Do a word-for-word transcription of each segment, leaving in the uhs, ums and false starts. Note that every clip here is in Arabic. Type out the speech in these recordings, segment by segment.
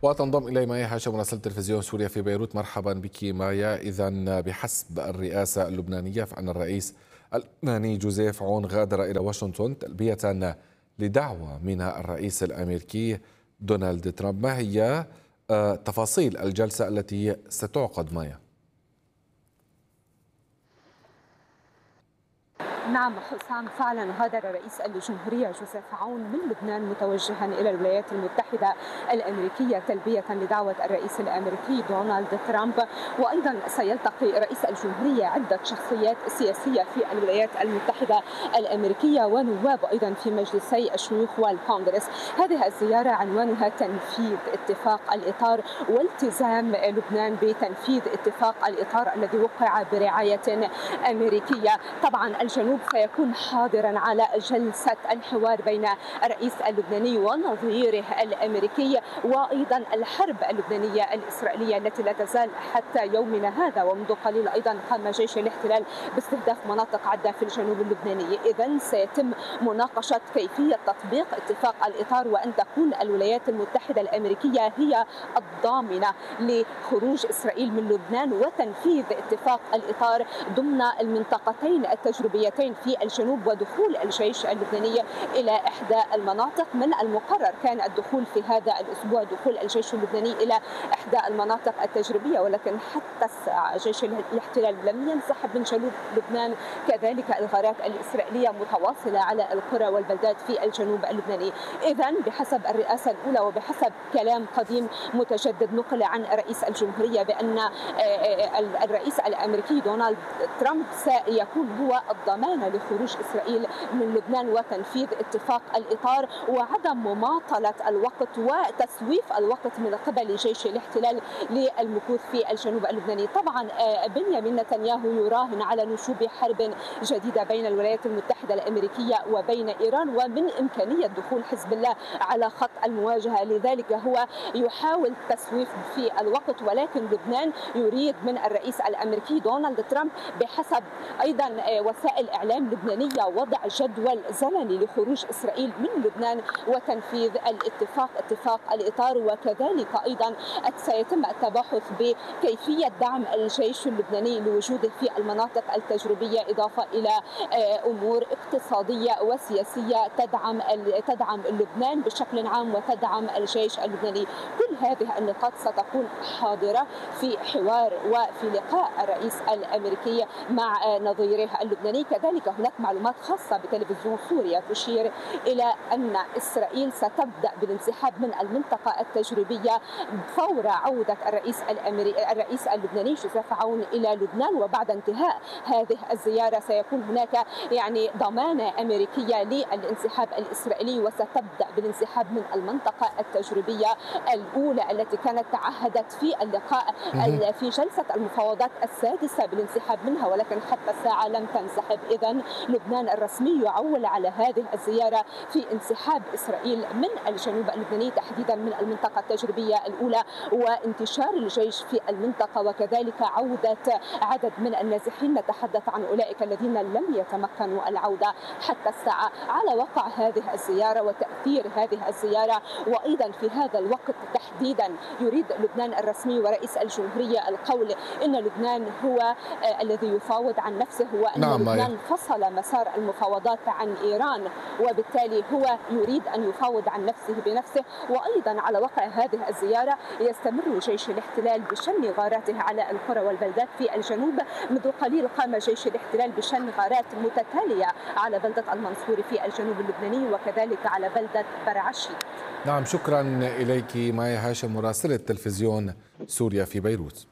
وتنضم إلي مايا هاشم مراسلة تلفزيون سوريا في بيروت. مرحبا بك مايا. إذا بحسب الرئاسة اللبنانية فإن الرئيس اللبناني جوزيف عون غادر إلى واشنطن تلبية لدعوة من الرئيس الأمريكي دونالد ترامب. ما هي تفاصيل الجلسة التي ستعقد مايا؟ نعم حسام، فعلا غادر رئيس الجمهورية جوزيف عون من لبنان متوجها إلى الولايات المتحدة الأمريكية تلبية لدعوة الرئيس الأمريكي دونالد ترامب. وأيضا سيلتقي رئيس الجمهورية عدة شخصيات سياسية في الولايات المتحدة الأمريكية ونواب أيضا في مجلسي الشيوخ والكونغرس. هذه الزيارة عنوانها تنفيذ اتفاق الإطار والتزام لبنان بتنفيذ اتفاق الإطار الذي وقع برعاية أمريكية. طبعا الجنوب سيكون حاضرا على جلسة الحوار بين الرئيس اللبناني ونظيره الأمريكي، وأيضا الحرب اللبنانية الإسرائيلية التي لا تزال حتى يومنا هذا. ومنذ قليل أيضا قام جيش الاحتلال باستهداف مناطق عدة في الجنوب اللبناني. إذن سيتم مناقشة كيفية تطبيق اتفاق الإطار، وأن تكون الولايات المتحدة الأمريكية هي الضامنة لخروج إسرائيل من لبنان وتنفيذ اتفاق الإطار ضمن المنطقتين التجريبيتين في الجنوب، ودخول الجيش اللبناني إلى إحدى المناطق. من المقرر كان الدخول في هذا الأسبوع، دخول الجيش اللبناني إلى إحدى المناطق التجريبية، ولكن حتى الساعة جيش الاحتلال لم ينسحب من جنوب لبنان. كذلك الغارات الإسرائيلية متواصلة على القرى والبلدات في الجنوب اللبناني. إذن بحسب الرئاسة الأولى وبحسب كلام قديم متجدد نقل عن رئيس الجمهورية بأن الرئيس الأمريكي دونالد ترامب سيكون هو الضمانة لخروج إسرائيل من لبنان وتنفيذ اتفاق الإطار، وعدم مماطلة الوقت وتسويف الوقت من قبل جيش الاحتلال للمكوث في الجنوب اللبناني. طبعا بنيامين نتنياهو يراهن على نشوب حرب جديدة بين الولايات المتحدة الأمريكية وبين إيران، ومن إمكانية دخول حزب الله على خط المواجهة. لذلك هو يحاول التسويف في الوقت، ولكن لبنان يريد من الرئيس الأمريكي دونالد ترامب بحسب أيضا وسائل إعلام لبنانية وضع جدول زمني لخروج إسرائيل من لبنان وتنفيذ الاتفاق اتفاق الإطار. وكذلك أيضا سيتم التباحث بكيفية دعم الجيش اللبناني لوجوده في المناطق التجريبية، إضافة إلى أمور اقتصادية وسياسية تدعم تدعم لبنان بشكل عام وتدعم الجيش اللبناني. كل هذه النقاط ستكون حاضرة في حوار وفي لقاء الرئيس الأمريكي مع نظيره اللبناني. كذلك هناك معلومات خاصة بتلفزيون سوريا تشير إلى أن إسرائيل ستبدأ بالانسحاب من المنطقة التجريبية فور عودة الرئيس الأمريكي الرئيس اللبناني جوزيف عون إلى لبنان. وبعد انتهاء هذه الزيارة سيكون هناك يعني ضمانة أمريكية للانسحاب الإسرائيلي، وستبدأ بالانسحاب من المنطقة التجريبية الأولى التي كانت تعهدت في اللقاء في جلسة المفاوضات السادسة بالانسحاب منها، ولكن حتى الساعة لم تنسحب. إذن لبنان الرسمي يعول على هذه الزيارة في انسحاب إسرائيل من الجنوب اللبناني تحديدا من المنطقة التجريبية الأولى، وانتشار الجيش في المنطقة، وكذلك عودة عدد من النازحين. نتحدث عن أولئك الذين لم يتمكنوا العودة حتى الساعة. على وقع هذه الزيارة وتأثير هذه الزيارة، وأيضا في هذا الوقت تحديدا يريد لبنان الرسمي ورئيس الجمهورية القول إن لبنان هو الذي يفاوض عن نفسه، وأن نعم لبنان فصل مسار المفاوضات عن إيران، وبالتالي هو يريد أن يفاوض عن نفسه بنفسه. وأيضا على وقع هذه الزيارة يستمر جيش الاحتلال بشن غاراته على القرى والبلدات في الجنوب. منذ قليل قام جيش الاحتلال بشن غارات متتالية على بلدة المنصورة في الجنوب اللبناني وكذلك على بلدة برعشي. نعم، شكرا إليك مايا هاشم مراسلة تلفزيون سوريا في بيروت.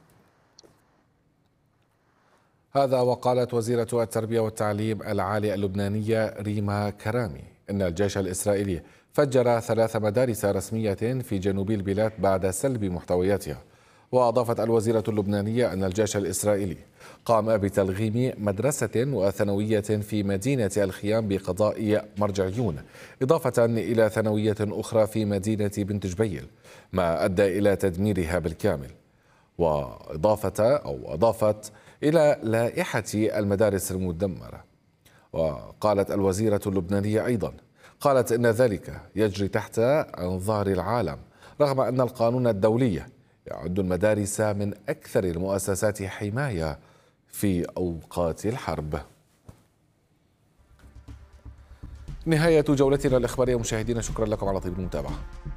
هذا وقالت وزيرة التربية والتعليم العالي اللبنانية ريما كرامي إن الجيش الإسرائيلي فجر ثلاث مدارس رسمية في جنوب البلاد بعد سلب محتوياتها. وأضافت الوزيرة اللبنانية أن الجيش الإسرائيلي قام بتلغيم مدرسة وثانوية في مدينة الخيام بقضاء مرجعيون، إضافة إلى ثانوية أخرى في مدينة بنت جبيل، ما أدى إلى تدميرها بالكامل. وإضافة أو أضافت إلى لائحة المدارس المدمرة. وقالت الوزيرة اللبنانية أيضا، قالت إن ذلك يجري تحت أنظار العالم رغم أن القانون الدولي يعد المدارس من أكثر المؤسسات حماية في أوقات الحرب. نهاية جولتنا الإخبارية مشاهدينا، شكرا لكم على طيب المتابعة.